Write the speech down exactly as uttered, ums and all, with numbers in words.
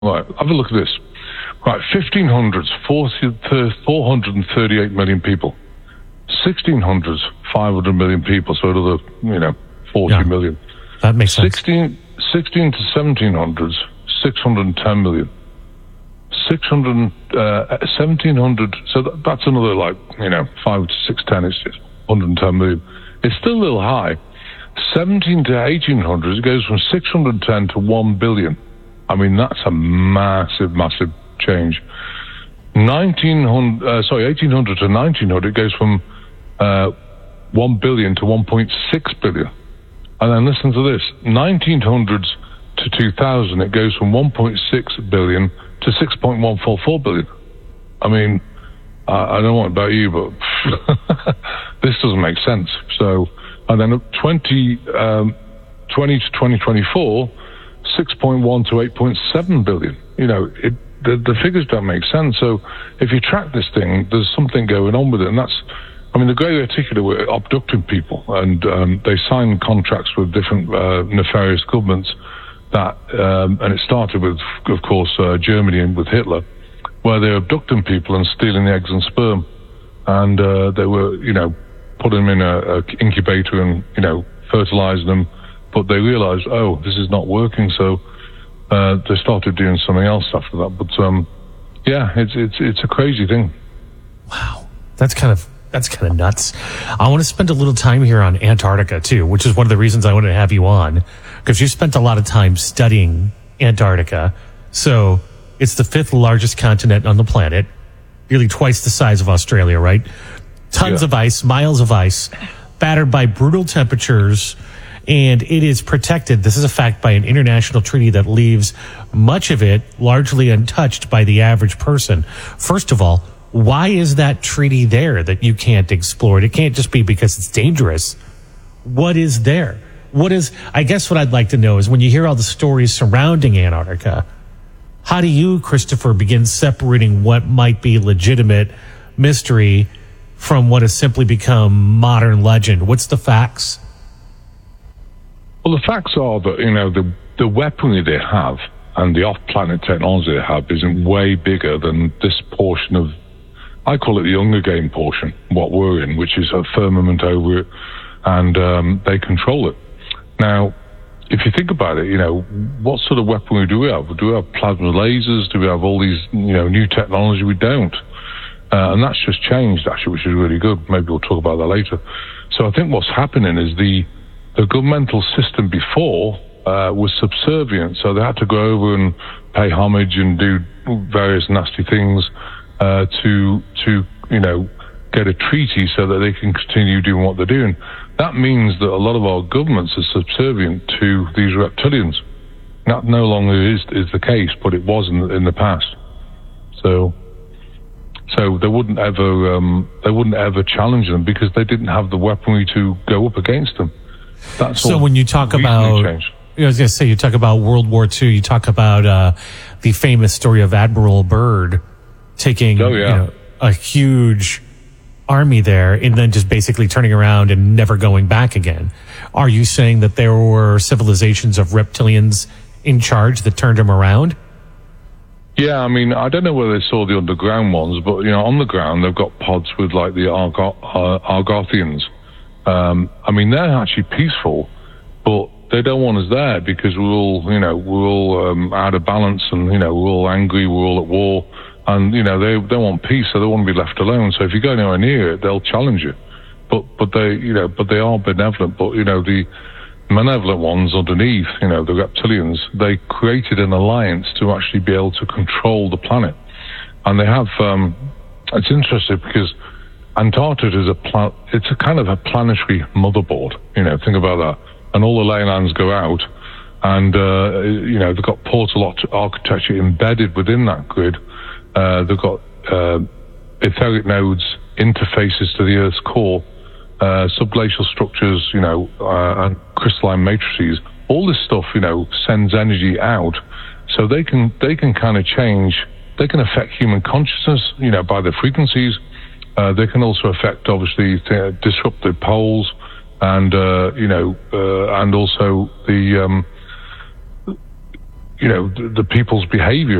Right, have a look at this. Right, fifteen hundreds, four hundred thirty-eight million people. sixteen hundreds, five hundred million people, so another, you know, forty yeah, million. That makes sense. sixteen, sixteen to seventeen hundreds, six hundred ten million. six hundred, uh, seventeen hundred, so that, that's another, like, you know, five to six ten, it's just one hundred ten million. It's still a little high. seventeen to eighteen hundreds, it goes from six hundred ten to one billion. I mean, that's a massive, massive change. nineteen hundred, uh, sorry, eighteen hundred to nineteen hundred, it goes from uh, one billion to one point six billion. And then listen to this, nineteen hundreds to two thousand, it goes from one point six billion to six point one four four billion. I mean, I, I don't know about you, but this doesn't make sense. So, and then twenty, um, twenty to twenty twenty-four, six point one to eight point seven billion. You know, it, the, the figures don't make sense. So if you track this thing, there's something going on with it. And that's, I mean, the Grey Reticuli were abducting people, and um, they signed contracts with different uh, nefarious governments that, um, and it started with, of course, uh, Germany and with Hitler, where they were abducting people and stealing the eggs and sperm. And uh, they were, you know, putting them in a, a incubator and, you know, fertilizing them. But they realized, oh, this is not working, so uh, they started doing something else after that. But um, yeah, it's it's it's a crazy thing. Wow, that's kind of that's kind of nuts. I want to spend a little time here on Antarctica too, which is one of the reasons I wanted to have you on, because you spent a lot of time studying Antarctica. So it's the fifth largest continent on the planet, nearly twice the size of Australia, right? Tons yeah. of ice, miles of ice, battered by brutal temperatures. And it is protected, this is a fact, by an international treaty that leaves much of it largely untouched by the average person. First of all, why is that treaty there that you can't explore it? It can't just be because it's dangerous. What is there? What is, I guess what I'd like to know is, when you hear all the stories surrounding Antarctica, how do you, Christopher, begin separating what might be legitimate mystery from what has simply become modern legend? What's the facts? Well, the facts are that, you know, the, the weaponry they have and the off-planet technology they have isn't way bigger than this portion of, I call it the Hunger Game portion, what we're in, which is a firmament over it, and um, they control it. Now, if you think about it, you know, what sort of weaponry do we have? Do we have plasma lasers? Do we have all these, you know, new technology? We don't. Uh, and that's just changed, actually, which is really good. Maybe we'll talk about that later. So I think what's happening is the The governmental system before uh, was subservient, so they had to go over and pay homage and do various nasty things uh, to, to you know, get a treaty so that they can continue doing what they're doing. That means that a lot of our governments are subservient to these reptilians. That no longer is is the case, but it was in, in the past. So, so they wouldn't ever um, they wouldn't ever challenge them because they didn't have the weaponry to go up against them. That's so when you talk about, I was going to say, you talk about World War Two, you talk about uh, the famous story of Admiral Byrd taking oh, yeah. you know, a huge army there and then just basically turning around and never going back again. Are you saying that there were civilizations of reptilians in charge that turned him around? Yeah, I mean, I don't know whether they saw the underground ones, but, you know, on the ground, they've got pods with, like, the Argo- uh, Argothians. Um, I mean, they're actually peaceful, but they don't want us there because we're all, you know, we're all um, out of balance, and, you know, we're all angry, we're all at war, and, you know, they they want peace, so they want to be left alone. So if you go anywhere near it, they'll challenge you. But but they, you know, but they are benevolent. But, you know, the malevolent ones underneath, you know, the reptilians, they created an alliance to actually be able to control the planet, and they have. Um, it's interesting because Antarctica is a pla- it's a kind of a planetary motherboard. You know, think about that. And all the ley lines go out, and uh, you know, they've got portal architecture embedded within that grid. Uh, they've got uh, etheric nodes, interfaces to the Earth's core, uh, subglacial structures, you know, uh, and crystalline matrices. All this stuff, you know, sends energy out, so they can they can kind of change. They can affect human consciousness, you know, by their frequencies. Uh, they can also affect, obviously, th- disruptive poles, and uh, you know, uh, and also the, um, you know, the, the people's behavior